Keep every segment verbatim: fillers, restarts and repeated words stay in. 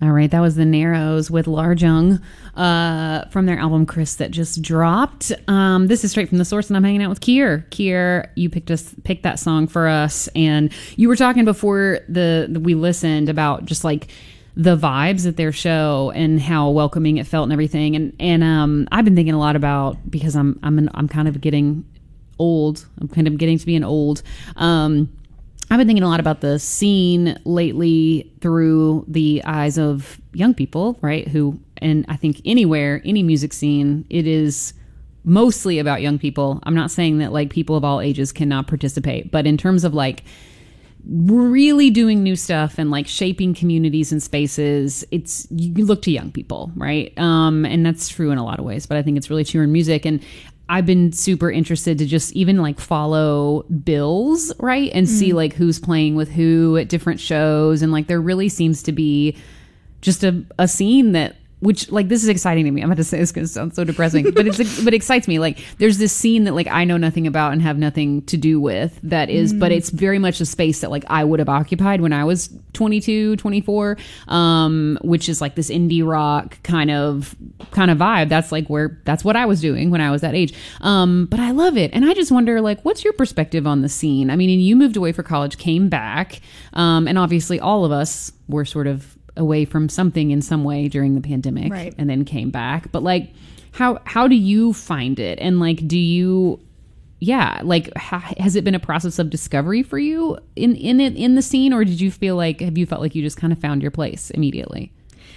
All right, that was the Narrows with Larjung uh, from their album Chris that just dropped. Um, this is straight from the source, and I'm hanging out with Kier. Kier, you picked us picked that song for us, and you were talking before the, the we listened about just like the vibes at their show and how welcoming it felt and everything. And and um, I've been thinking a lot about, because I'm I'm an, I'm kind of getting old. I'm kind of getting to be an old. Um, I've been thinking a lot about the scene lately through the eyes of young people, right? Who, and I think anywhere, any music scene, it is mostly about young people. I'm not saying that like people of all ages cannot participate, but in terms of like really doing new stuff and like shaping communities and spaces, it's, you look to young people, right? Um, and that's true in a lot of ways, but I think it's really true in music. And I've been super interested to just even like follow bills, right? And mm. see like who's playing with who at different shows. And like there really seems to be just a, a scene that, which like this is exciting to me. I'm about to say this because it sounds so depressing, but it's but it excites me. Like there's this scene that like I know nothing about and have nothing to do with that is, mm. but it's very much a space that like I would have occupied when I was twenty-two, twenty-four, um, which is like this indie rock kind of kind of vibe. That's like where that's what I was doing when I was that age. Um, but I love it, and I just wonder like what's your perspective on the scene? I mean, you moved away for college, came back, um, and obviously all of us were sort of away from something in some way during the pandemic, right, and then came back. But like, how how do you find it? And like, do you, yeah, like, ha, has it been a process of discovery for you in in it in the scene, or did you feel like have you felt like you just kind of found your place immediately?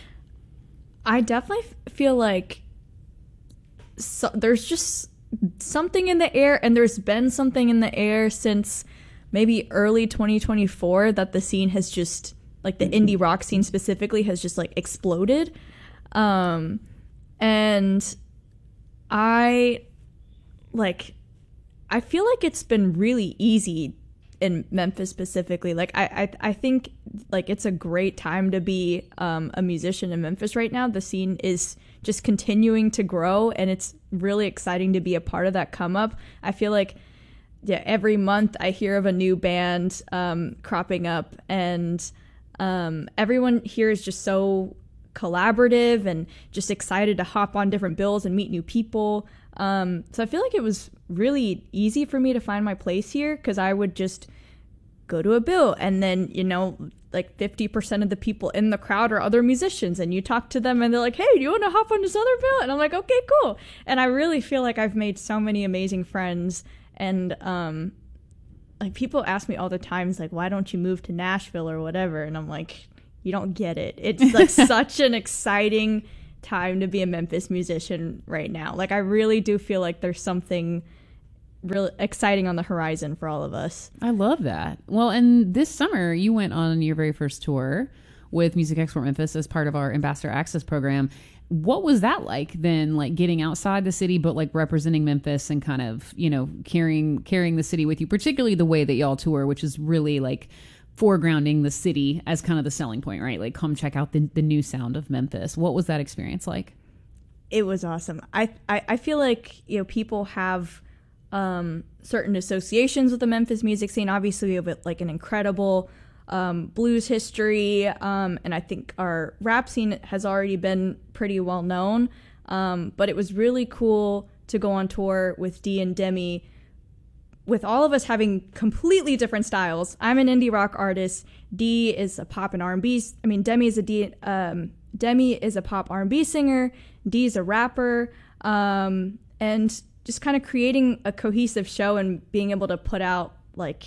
I definitely feel like so, there's just something in the air, and there's been something in the air since maybe early twenty twenty-four that the scene has just, like the indie rock scene specifically, has just like exploded. Um, and I like, I feel like it's been really easy in Memphis specifically. Like I, I, I think like it's a great time to be um, a musician in Memphis right now. The scene is just continuing to grow, and it's really exciting to be a part of that come up. I feel like, yeah, every month I hear of a new band um, cropping up, and Um, everyone here is just so collaborative and just excited to hop on different bills and meet new people. Um, so I feel like it was really easy for me to find my place here, because I would just go to a bill, and then, you know, like fifty percent of the people in the crowd are other musicians, and you talk to them and they're like, hey, do you want to hop on this other bill? And I'm like, okay, cool. And I really feel like I've made so many amazing friends. And um like people ask me all the time, it's like, why don't you move to Nashville or whatever? And I'm like, you don't get it. It's like such an exciting time to be a Memphis musician right now. Like I really do feel like there's something really exciting on the horizon for all of us. I love that. Well, and this summer you went on your very first tour with Music Export Memphis as part of our Ambassador Access program. What was that like then, like getting outside the city, but like representing Memphis and kind of, you know, carrying carrying the city with you, particularly the way that y'all tour, which is really like foregrounding the city as kind of the selling point, right? Like, come check out the, the new sound of Memphis. What was that experience like? It was awesome. I, I, I feel like, you know, people have um, certain associations with the Memphis music scene. Obviously, we have like an incredible um, blues history, um, and I think our rap scene has already been pretty well known. Um, but it was really cool to go on tour with Dee and Demi, with all of us having completely different styles. I'm an indie rock artist. Dee is a pop and R and B. I mean, Demi is a D, um, Demi is a pop R and B singer. Dee is a rapper, um, and just kind of creating a cohesive show and being able to put out like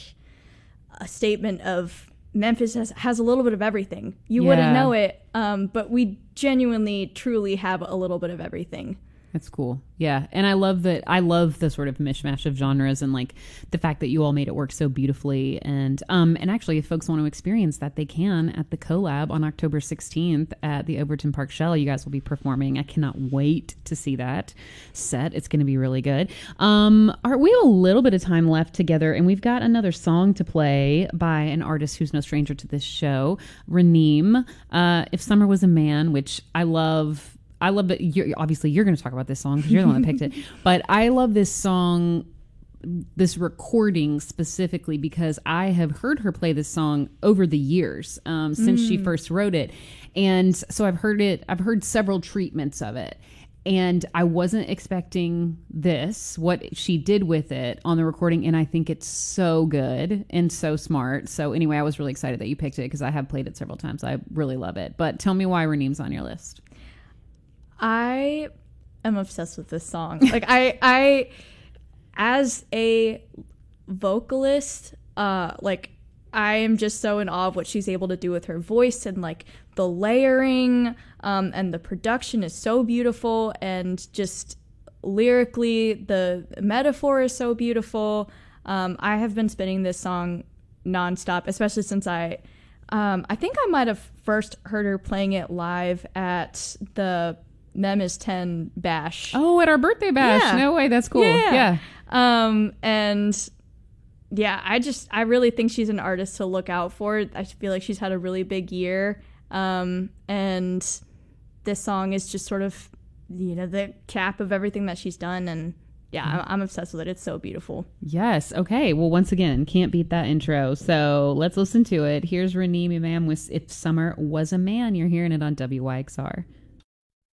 a statement of Memphis has, has a little bit of everything. You yeah. wouldn't know it, um, but we genuinely, truly have a little bit of everything. That's cool. Yeah. And I love that. I love the sort of mishmash of genres and like the fact that you all made it work so beautifully. And, um, and actually if folks want to experience that, they can at the collab on October sixteenth at the Overton Park Shell. You guys will be performing. I cannot wait to see that set. It's going to be really good. Um, our, we have a little bit of time left together, and we've got another song to play by an artist who's no stranger to this show, Raneem. Uh, If Summer Was a Man, which I love. I love that. You're, obviously, you're going to talk about this song because you're the one that picked it. But I love this song this recording specifically because I have heard her play this song over the years um, since mm. she first wrote it. And so I've heard it, I've heard several treatments of it. And I wasn't expecting this, what she did with it on the recording. And I think it's so good and so smart. So anyway, I was really excited that you picked it because I have played it several times. I really love it. But tell me why Raneem's on your list. I am obsessed with this song. Like I, I, as a vocalist, uh, like I am just so in awe of what she's able to do with her voice and like the layering, um, and the production is so beautiful, and just lyrically the metaphor is so beautiful. Um, I have been spinning this song nonstop, especially since I, um, I think I might have first heard her playing it live at the Mem is ten bash. Oh, at our birthday bash. Yeah. No way. That's cool. Yeah. yeah. Um, and yeah, I just, I really think she's an artist to look out for. I feel like she's had a really big year. Um, and this song is just sort of, you know, the cap of everything that she's done. And yeah, I'm, I'm obsessed with it. It's so beautiful. Yes. Okay. Well, once again, can't beat that intro. So let's listen to it. Here's Raneem Imam with If Summer Was a Man. You're hearing it on W Y X R.